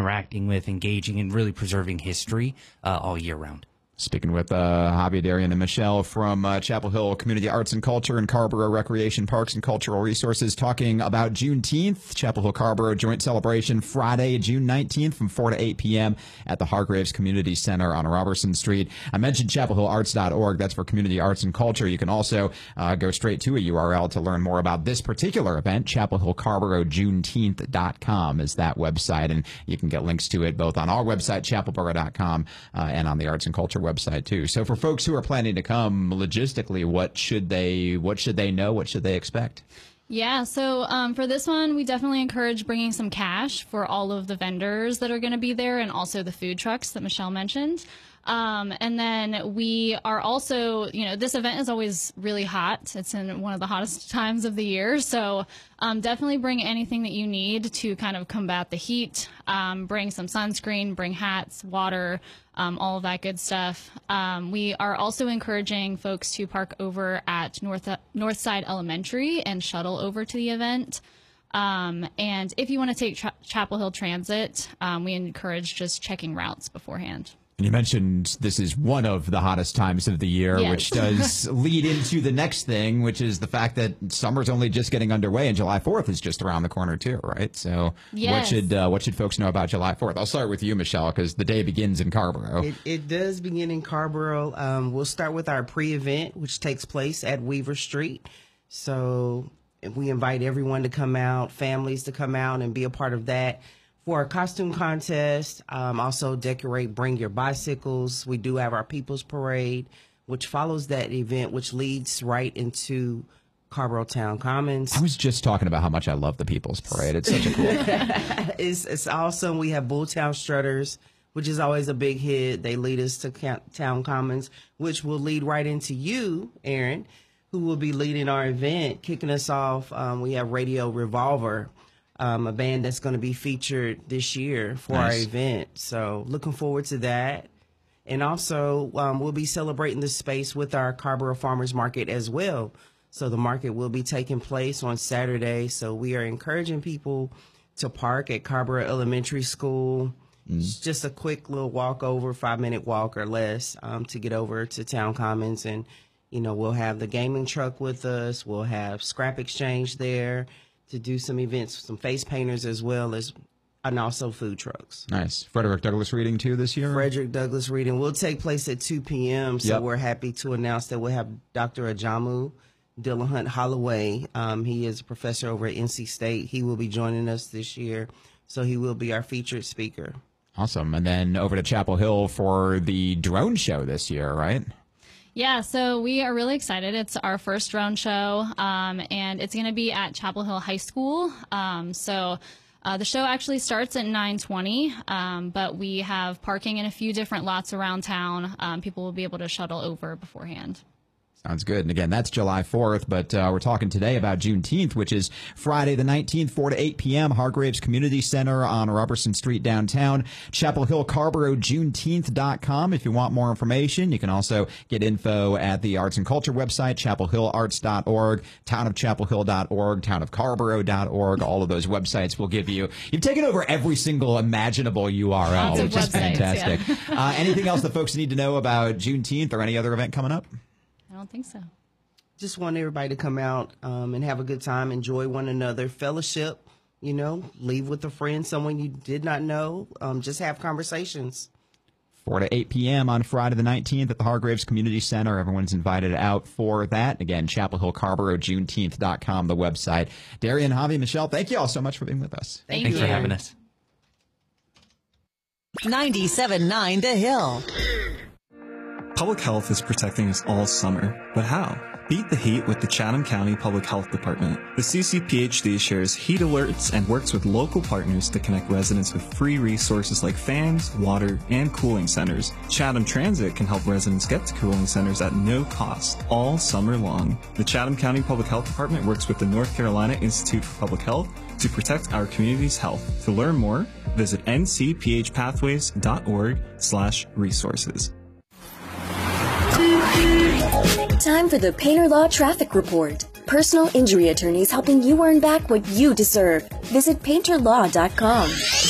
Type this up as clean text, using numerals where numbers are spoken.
interacting with, engaging, and really preserving history all year round. Speaking with Javi, Darian, and Michelle from Chapel Hill Community Arts and Culture and Carrboro Recreation Parks and Cultural Resources, talking about Juneteenth, Chapel Hill Carrboro joint celebration Friday, June 19th from 4 to 8 p.m. at the Hargraves Community Center on Robertson Street. I mentioned chapelhillarts.org. That's for community arts and culture. You can also go straight to a URL to learn more about this particular event. chapelhillcarborojuneteenth.com is that website, and you can get links to it both on our website, chapelboro.com, and on the Arts and Culture website too. So for folks who are planning to come, logistically, what should they know? What should they expect? Yeah, so for this one, we definitely encourage bringing some cash for all of the vendors that are going to be there, and also the food trucks that Michelle mentioned. And then we are also, this event is always really hot. It's in one of the hottest times of the year. So definitely bring anything that you need to kind of combat the heat. Bring some sunscreen, bring hats, water, all of that good stuff. We are also encouraging folks to park over at Northside Elementary and shuttle over to the event. And if you want to take Chapel Hill Transit, we encourage just checking routes beforehand. And you mentioned this is one of the hottest times of the year, yes, which does lead into the next thing, which is the fact that summer's only just getting underway and July 4th is just around the corner too, right? So yes, what should folks know about July 4th? I'll start with you, Michelle, because the day begins in Carrboro. It does begin in Carrboro. We'll start with our pre-event, which takes place at Weaver Street. So we invite everyone to come out, families to come out and be a part of that. For our costume contest, also decorate, bring your bicycles. We do have our People's Parade, which follows that event, which leads right into Carrboro Town Commons. I was just talking about how much I love the People's Parade. It's such a cool It's awesome. We have Bulltown Strutters, which is always a big hit. They lead us to Town Commons, which will lead right into you, Aaron, who will be leading our event. Kicking us off, we have Radio Revolver, a band that's going to be featured this year for our event. So looking forward to that. And also, we'll be celebrating the space with our Carrboro Farmers Market as well. So the market will be taking place on Saturday. So we are encouraging people to park at Carrboro Elementary School. It's just a quick little walk over, 5-minute walk or less, to get over to Town Commons. And, we'll have the gaming truck with us. We'll have scrap exchange there to do some events, some face painters as well as, and also food trucks. Nice. Frederick Douglass reading too this year? Frederick Douglass reading will take place at 2 p.m. So we're happy to announce that we'll have Dr. Ajamu Dillahunt Holloway. He is a professor over at NC State. He will be joining us this year. So he will be our featured speaker. Awesome. And then over to Chapel Hill for the drone show this year, right? Yeah, so we are really excited. It's our first drone show, and it's going to be at Chapel Hill High School. The show actually starts at 9:20, but we have parking in a few different lots around town. People will be able to shuttle over beforehand. Sounds good. And again, that's July 4th, but we're talking today about Juneteenth, which is Friday the 19th, 4 to 8 p.m., Hargraves Community Center on Robertson Street downtown. Chapel Hill CarrboroJuneteenth.com if you want more information. You can also get info at the Arts and Culture website, chapelhillarts.org, townofchapelhill.org, townofcarrboro.org. All of those websites will give you. You've taken over every single imaginable URL, which is fantastic. Yeah. Anything else that folks need to know about Juneteenth or any other event coming up? I don't think so. Just want everybody to come out and have a good time, enjoy one another, fellowship, leave with a friend, someone you did not know, just have conversations. 4 to 8 p.m. on Friday the 19th at the Hargraves Community Center. Everyone's invited out for that. Again, chapelhillcarborojuneteenth.com, the website. Darian, Javi, Michelle, thank you all so much for being with us. Thanks for having us. 97.9 The Hill. Public health is protecting us all summer, but how? Beat the heat with the Chatham County Public Health Department. The CCPHD shares heat alerts and works with local partners to connect residents with free resources like fans, water, and cooling centers. Chatham Transit can help residents get to cooling centers at no cost all summer long. The Chatham County Public Health Department works with the North Carolina Institute for Public Health to protect our community's health. To learn more, visit ncphpathways.org/resources. Time for the Painter Law Traffic Report. Personal injury attorneys helping you earn back what you deserve. Visit painterlaw.com.